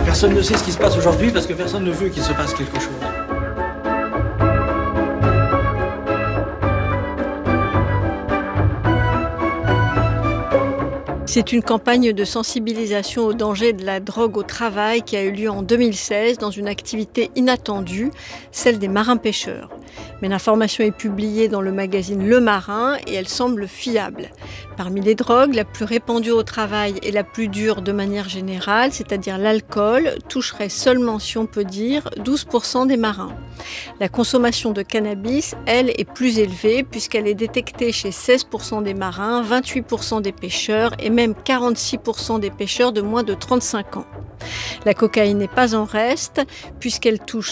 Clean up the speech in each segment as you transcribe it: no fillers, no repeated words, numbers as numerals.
Personne ne sait ce qui se passe aujourd'hui parce que personne ne veut qu'il se passe quelque chose. C'est une campagne de sensibilisation au danger de la drogue au travail qui a eu lieu en 2016 dans une activité inattendue, celle des marins-pêcheurs. Mais l'information est publiée dans le magazine Le Marin et elle semble fiable. Parmi les drogues, la plus répandue au travail et la plus dure de manière générale, c'est-à-dire l'alcool, toucherait seulement, si on peut dire, 12% des marins. La consommation de cannabis, elle, est plus élevée puisqu'elle est détectée chez 16% des marins, 28% des pêcheurs et même 46% des pêcheurs de moins de 35 ans. La cocaïne n'est pas en reste puisqu'elle touche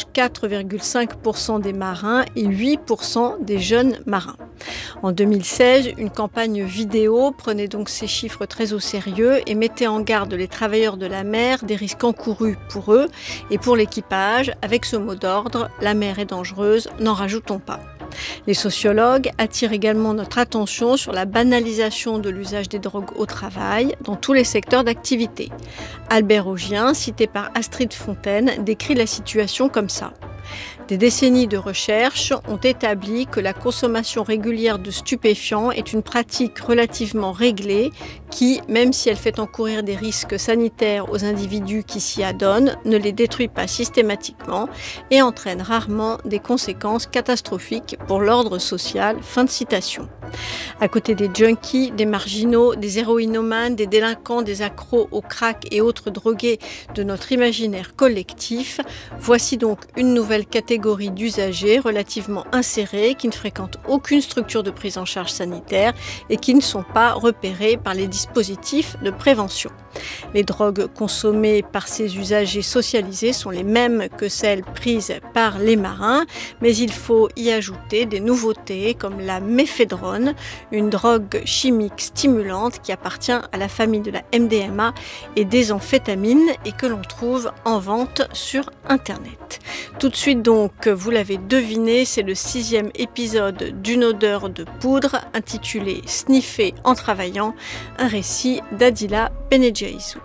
4,5% des marins et 8% des jeunes marins. En 2016, une campagne vidéo prenait donc ces chiffres très au sérieux et mettait en garde les travailleurs de la mer des risques encourus pour eux et pour l'équipage avec ce mot d'ordre « La mer est dangereuse, n'en rajoutons pas ». Les sociologues attirent également notre attention sur la banalisation de l'usage des drogues au travail dans tous les secteurs d'activité. Albert Augien, cité par Astrid Fontaine, décrit la situation comme ça. Des décennies de recherche ont établi que la consommation régulière de stupéfiants est une pratique relativement réglée qui, même si elle fait encourir des risques sanitaires aux individus qui s'y adonnent, ne les détruit pas systématiquement et entraîne rarement des conséquences catastrophiques pour l'ordre social. Fin de citation. À côté des junkies, des marginaux, des héroïnomanes, des délinquants, des accros au crack et autres drogués de notre imaginaire collectif, voici donc une nouvelle catégorie d'usagers relativement insérés qui ne fréquentent aucune structure de prise en charge sanitaire et qui ne sont pas repérés par les dispositifs de prévention. Les drogues consommées par ces usagers socialisés sont les mêmes que celles prises par les marins, mais il faut y ajouter des nouveautés comme la méphédrone, une drogue chimique stimulante qui appartient à la famille de la MDMA et des amphétamines et que l'on trouve en vente sur Internet. Tout de suite donc, vous l'avez deviné, c'est le 6e épisode d'une odeur de poudre intitulé « Sniffer en travaillant », un récit d'Adila Benedjaïsou.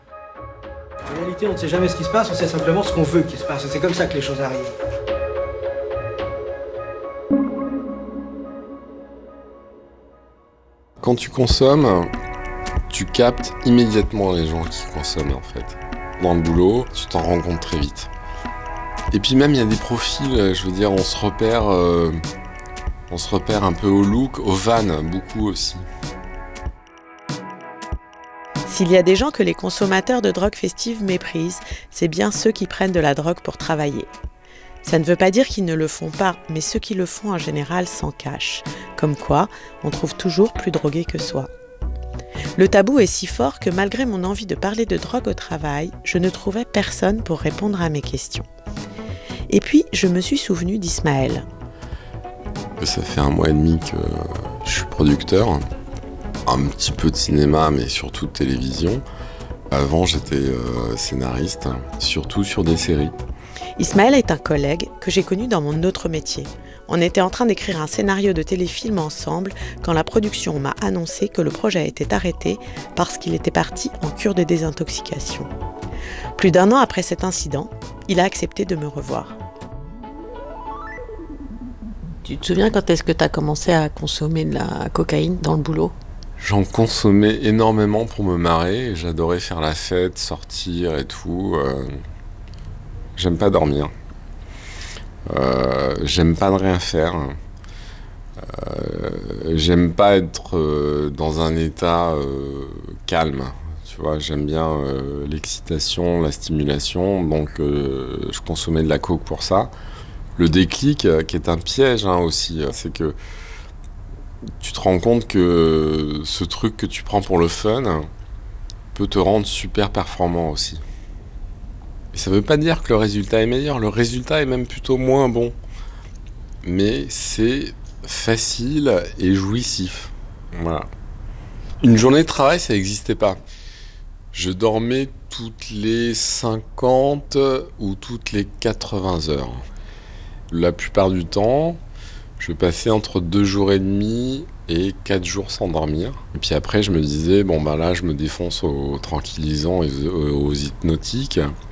En réalité, on ne sait jamais ce qui se passe, on sait simplement ce qu'on veut qu'il se passe. C'est comme ça que les choses arrivent. Quand tu consommes, tu captes immédiatement les gens qui consomment en fait. Dans le boulot, tu t'en rends compte très vite. Et puis même, il y a des profils, je veux dire, on se repère un peu au look, au van, beaucoup aussi. S'il y a des gens que les consommateurs de drogue festive méprisent, c'est bien ceux qui prennent de la drogue pour travailler. Ça ne veut pas dire qu'ils ne le font pas, mais ceux qui le font en général s'en cachent. Comme quoi, on trouve toujours plus drogué que soi. Le tabou est si fort que malgré mon envie de parler de drogue au travail, je ne trouvais personne pour répondre à mes questions. Et puis, je me suis souvenu d'Ismaël. Ça fait 1 mois et demi que je suis producteur. Un petit peu de cinéma, mais surtout de télévision. Avant, j'étais scénariste, surtout sur des séries. Ismaël est un collègue que j'ai connu dans mon autre métier. On était en train d'écrire un scénario de téléfilm ensemble quand la production m'a annoncé que le projet était arrêté parce qu'il était parti en cure de désintoxication. Plus d'1 an après cet incident, il a accepté de me revoir. Tu te souviens quand est-ce que tu as commencé à consommer de la cocaïne dans le boulot ? J'en consommais énormément pour me marrer. J'adorais faire la fête, sortir et tout. J'aime pas dormir. J'aime pas ne rien faire. J'aime pas être dans un état calme. Tu vois, j'aime bien l'excitation, la stimulation. Donc, je consommais de la coke pour ça. Le déclic, qui est un piège aussi, c'est que tu te rends compte que ce truc que tu prends pour le fun peut te rendre super performant aussi. Et ça veut pas dire que le résultat est meilleur, le résultat est même plutôt moins bon. Mais c'est facile et jouissif. Voilà. Une journée de travail, ça n'existait pas. Je dormais toutes les 50 ou toutes les 80 heures. La plupart du temps, je passais entre 2 jours et demi et 4 jours sans dormir. Et puis après, je me disais, bon bah là, je me défonce aux tranquillisants et aux hypnotiques.